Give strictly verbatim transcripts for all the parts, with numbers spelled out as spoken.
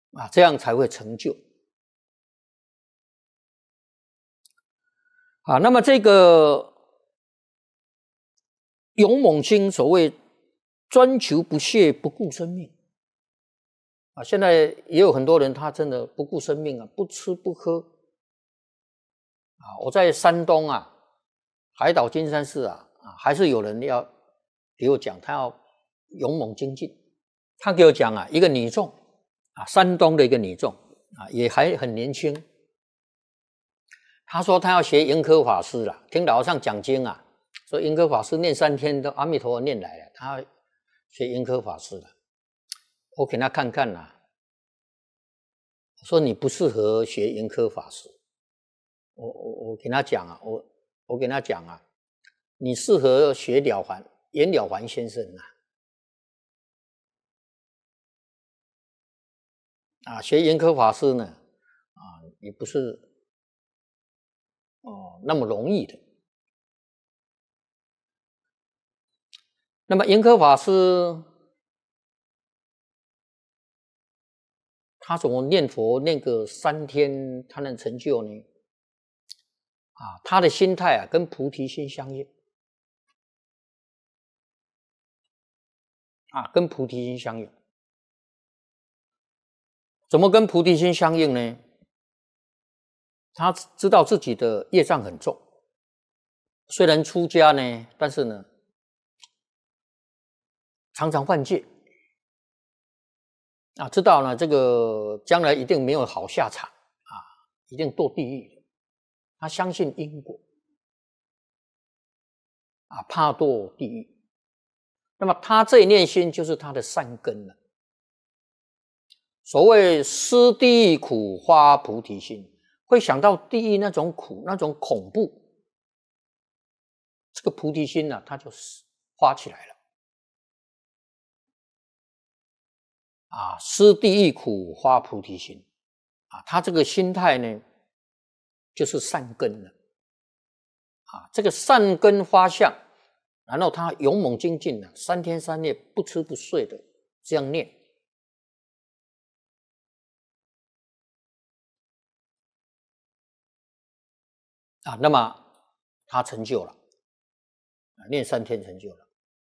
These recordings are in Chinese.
啊，这样才会成就。啊，那么这个勇猛经所谓专求不懈，不顾生命啊，现在也有很多人他真的不顾生命啊，不吃不喝啊。我在山东啊，海岛金山寺啊，啊还是有人要给我讲，他要勇猛精进。他给我讲啊，一个女众啊，山东的一个女众啊，也还很年轻。他说他要学盈科法师啦，听老和尚讲经啊，说盈科法师念三天都阿弥陀佛念来了，他要学盈科法师了。我给他看看啦，我说你不适合学盈科法师。我我我跟他讲啊，我我跟他讲啊，你适合学了凡严了凡先生啊。啊，学盈科法师呢，啊，也不是哦那么容易的。那么盈科法师他怎么念佛念个三天，他能成就呢？啊，他的心态啊，跟菩提心相应。啊，跟菩提心相应。怎么跟菩提心相应呢？他知道自己的业障很重，虽然出家呢，但是呢，常常犯戒。啊，知道呢，这个将来一定没有好下场啊，一定堕地狱。他相信因果，啊，怕堕地狱。那么他这一念心就是他的善根了。所谓思地狱苦，发菩提心，会想到地狱那种苦，那种恐怖，这个菩提心呢、啊，它就发起来了。啊，思地狱苦，发菩提心，啊，他这个心态呢，就是善根了。啊，这个善根发相，然后他勇猛精进了，三天三夜不吃不睡的这样念。啊，那么他成就了，啊，念三天成就了。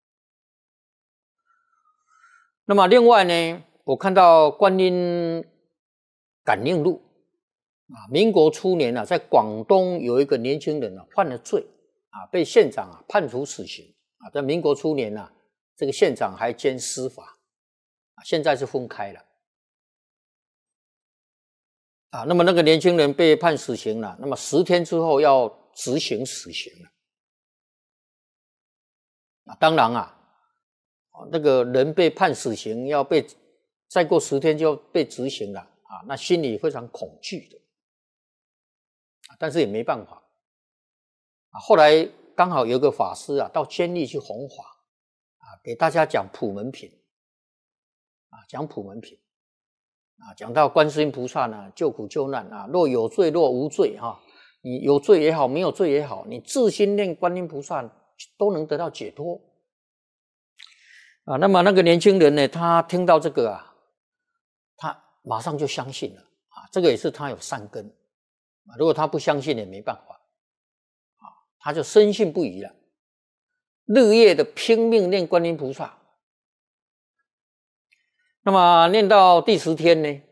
那么另外呢，我看到《观音感应录》啊，民国初年啊，在广东有一个年轻人啊犯了罪啊，被县长啊判处死刑啊。在民国初年啊，这个县长还兼司法啊，现在是分开了啊。那么那个年轻人被判死刑了，那么十天之后要执行死刑了啊。当然啊。那个人被判死刑，要被再过十天就要被执行了啊，那心里非常恐惧的，但是也没办法啊。后来刚好有个法师啊，到监狱去弘法啊，给大家讲普门品啊，讲普门品啊，讲到观世音菩萨呢，救苦救难啊，若有罪若无罪哈、啊，你有罪也好，没有罪也好，你自心念观音菩萨都能得到解脱。啊，那么那个年轻人呢，他听到这个啊，他马上就相信了啊，这个也是他有善根啊，如果他不相信也没办法啊，他就深信不疑了，日夜的拼命念观音菩萨。那么念到第十天呢，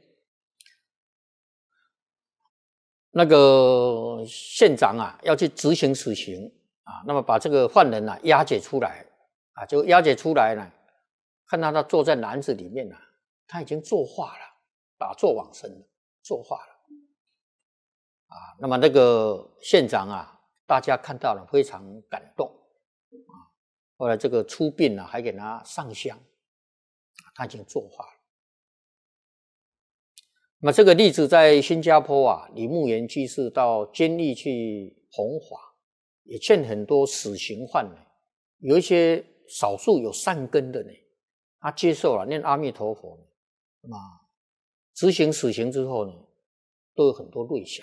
那个县长啊要去执行死刑啊，那么把这个犯人啊押解出来啊，就押解出来了。看到他坐在篮子里面啊，他已经作化了，打坐往生了，作化了啊。那么那个县长啊，大家看到了非常感动啊。后来这个出殡啊，还给他上香，他已经作化了。那么这个例子在新加坡啊，李牧原居士到监狱去弘法，也劝很多死刑犯呢，有一些少数有善根的呢。他接受了念阿弥陀佛，那么执行死刑之后呢，都有很多瑞响。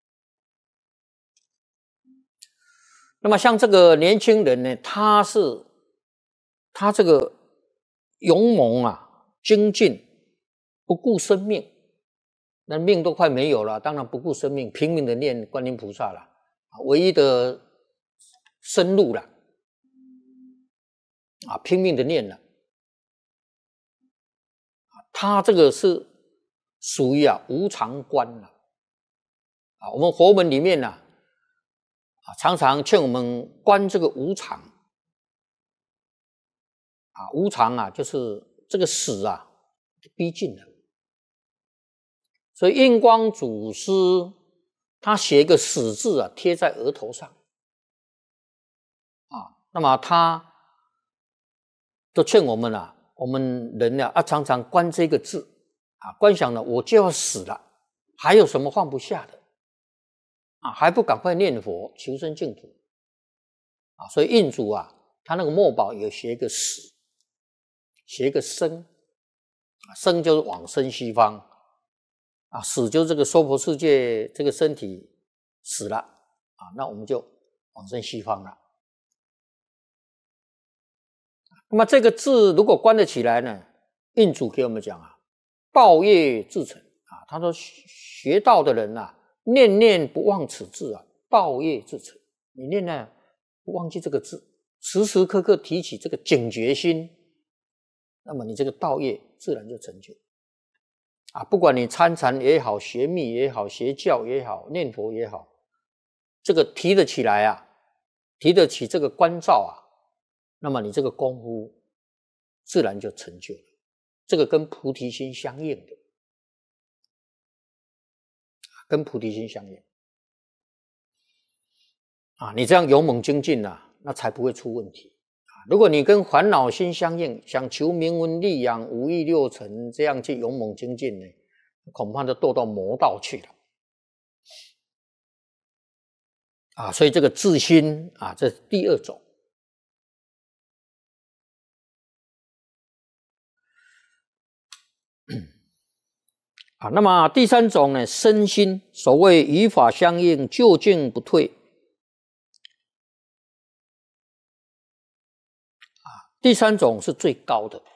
那么像这个年轻人呢，他是他这个勇猛啊，精进，不顾生命那命都快没有了，当然不顾生命，拼命的念观音菩萨了，唯一的生路了，啊，拼命的念了。他这个是属于啊无常观了，啊，我们佛门里面呢、啊，啊，常常劝我们观这个无常，啊，无常啊，就是这个死啊，逼近了。所以印光祖师他写一个死字啊，贴在额头上，啊，那么他都劝我们啊，我们人啊，啊常常观这个字啊，观想了我就要死了，还有什么放不下的啊？还不赶快念佛求生净土啊？所以印祖啊，他那个墨宝也写一个死，写一个生，生就是往生西方。啊，死就是这个娑婆世界，这个身体死了啊，那我们就往生西方了。那么这个字如果观得起来呢，印祖给我们讲啊，道业自成啊。他说学道的人啊，念念不忘此字啊，道业自成。你念呢，不忘记这个字，时时刻刻提起这个警觉心，那么你这个道业自然就成就。啊，不管你参禅也好，学密也好，邪教也好，念佛也好，这个提得起来啊，提得起这个关照啊，那么你这个功夫自然就成就了。这个跟菩提心相应的，跟菩提心相应啊，你这样勇猛精进啊，那才不会出问题啊。如果你跟烦恼心相应，想求名闻利养、五欲六尘，这样去勇猛精进呢，恐怕就堕到魔道去了啊。所以这个自心啊，这是第二种。啊，那么第三种呢，身心，所谓与法相应，究竟不退。啊，第三种是最高的。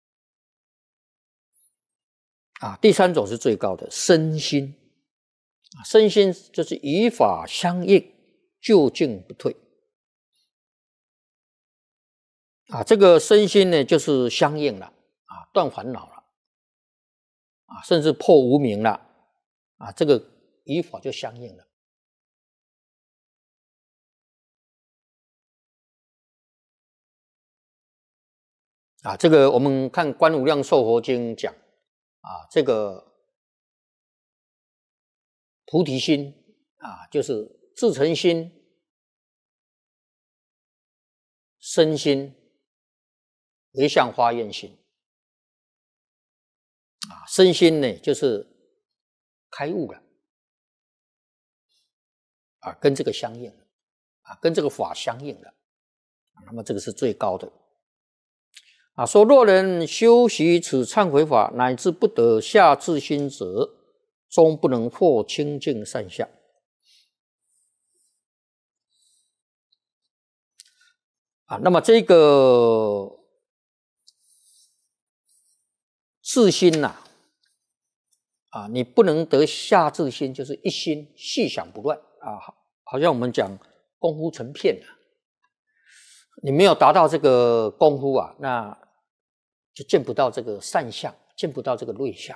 啊，第三种是最高的身心。啊，身心就是与法相应，究竟不退。啊，这个身心呢，就是相应了，啊，断烦恼了。啊，甚至破无明了，啊，这个与法就相应了。啊，这个我们看《观无量寿佛经》讲，啊，这个菩提心啊，就是自成心、身心、唯相花愿心。啊，身心呢，就是开悟了，啊，跟这个相应了，啊，跟这个法相应了，那么这个是最高的。啊，说若人修习此忏悔法，乃至不得下至心者，终不能获清净善相。啊，那么这个自心呐、啊，啊，你不能得下至心，就是一心细想不乱啊，好像我们讲功夫成片啊，你没有达到这个功夫啊，那就见不到这个善相，见不到这个瑞相。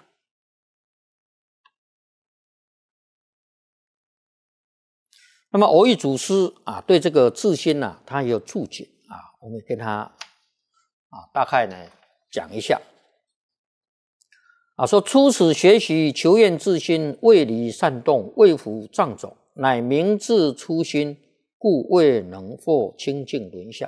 那么蕅益祖师啊，对这个自心呢、啊，他也有注解啊，我们跟他啊大概呢讲一下。啊，说初始学习求验自心，未离善动，未服障种，乃明智初心，故未能获清净轮相。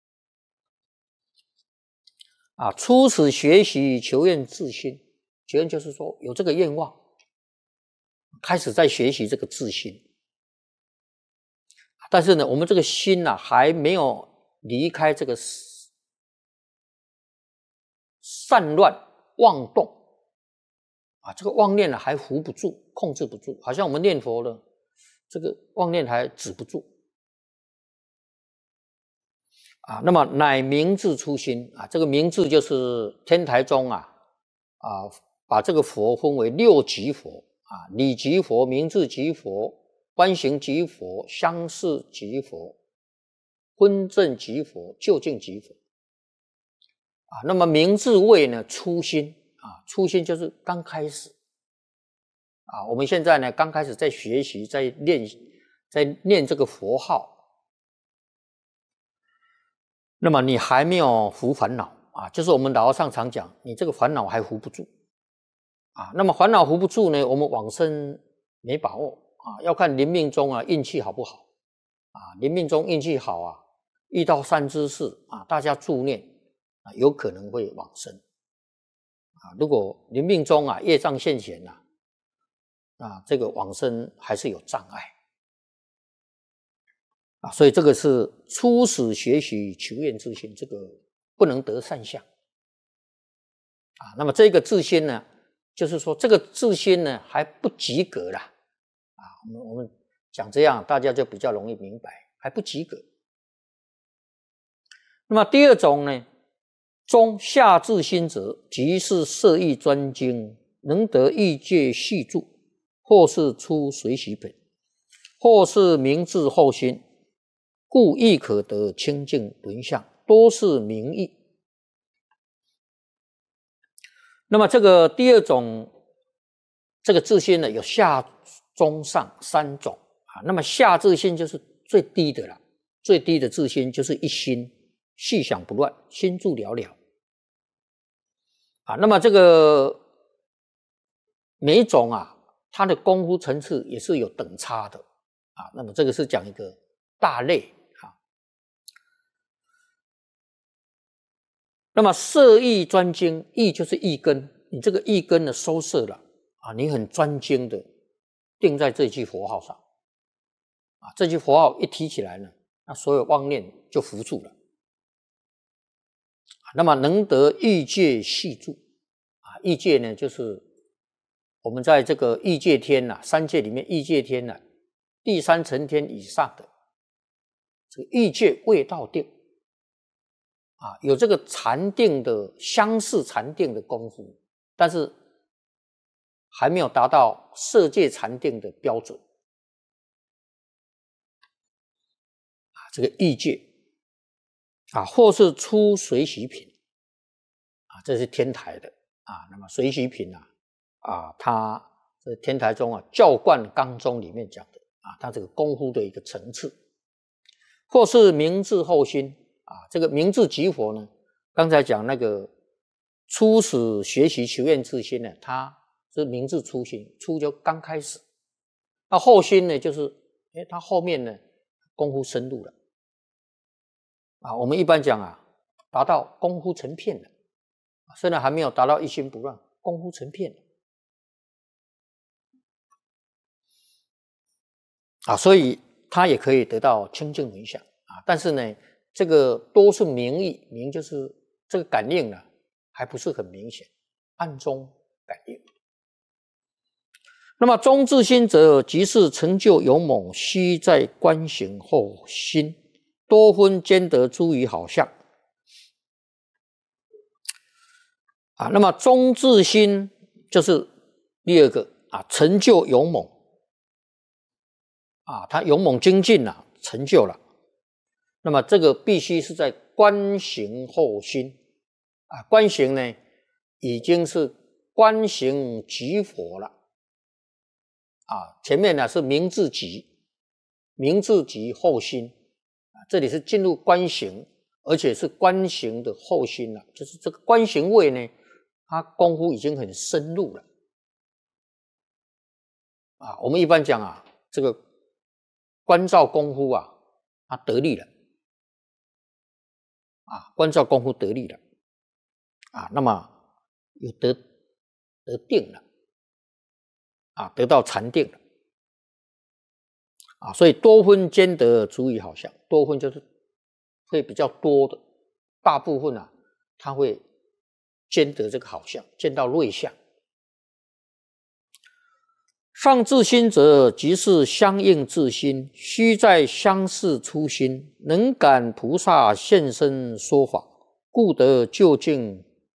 啊，初始学习求验自心，求验就是说有这个愿望，开始在学习这个自心。但是呢，我们这个心啊，还没有离开这个散乱妄动。啊，这个妄念呢还扶不住，控制不住，好像我们念佛呢，这个妄念还止不住啊。那么乃明智初心啊，这个明智就是天台宗啊啊，把这个佛分为六级佛啊，理即佛，名字即佛，观行即佛，相似即佛，昏正即佛，究竟即佛。啊，那么明智位呢？初心啊，初心就是刚开始啊。我们现在呢，刚开始在学习，在练，在念这个佛号。那么你还没有伏烦恼啊，就是我们老和尚常讲，你这个烦恼还伏不住啊。那么烦恼伏不住呢，我们往生没把握啊，要看临命中啊运气好不好啊。临命中运气好啊，遇到善知识啊，大家助念。啊，有可能会往生啊！如果临命中啊业障现前啊，啊这个往生还是有障碍啊，所以这个是初始学习求愿自心，这个不能得善相啊。那么这个自心呢，就是说这个自心呢还不及格啦啊。我们我们讲这样，大家就比较容易明白，还不及格。那么第二种呢？中下自心者，即是摄意专精，能得意界细注，或是出随喜品，或是明智后心，故亦可得清净轮相，多是名义。那么这个第二种，这个自心呢，有下、中、上三种啊。那么下自心就是最低的了，最低的自心就是一心，细想不乱，心住了了。啊，那么这个每一种啊，它的功夫层次也是有等差的啊。那么这个是讲一个大类啊。那么摄意专精，意就是意根，你这个意根呢收摄了啊，你很专精的定在这句佛号上啊。这句佛号一提起来呢，那所有妄念就伏住了。那么能得意界细住啊，意界呢就是我们在这个意界天呐、啊，三界里面意界天呐、啊，第三层天以上的这个意界未到定啊，有这个禅定的相似禅定的功夫，但是还没有达到色界禅定的标准啊，这个意界。啊，或是出随喜品啊，这是天台的啊。那么随喜品啊，啊，它这天台中啊教观纲中里面讲的啊，它这个功夫的一个层次。或是明智后心啊，这个明智即佛呢，刚才讲那个初始学习求愿自心呢，它是明智初心，初就刚开始。那后心呢，就是哎，它后面呢功夫深入了。啊，我们一般讲啊，达到功夫成片了，虽然还没有达到一心不乱，功夫成片了啊，所以他也可以得到清净轮相啊。但是呢，这个多是名义，名就是这个感应呢，还不是很明显，暗中感应。那么中自心者，即是成就勇猛，须在观行后心。多分兼得诸于好相啊，那么中自心就是第二个啊，成就勇猛啊，他勇猛精进了，成就了。那么这个必须是在观行后心啊，观行呢已经是观行即佛了啊，前面呢是明智即，明智即后心。这里是进入观行，而且是观行的后心了，就是这个观行位呢，它功夫已经很深入了啊。我们一般讲啊，这个观照功夫啊，它得力了啊，观照功夫得力了啊，那么有得得定了啊，得到禅定了。啊，所以多分兼得诸于好相，多分就是会比较多的，大部分啊，他会兼得这个好相，见到瑞相。上自心者，即是相应自心，须在相似初心，能感菩萨现身说法，故得究竟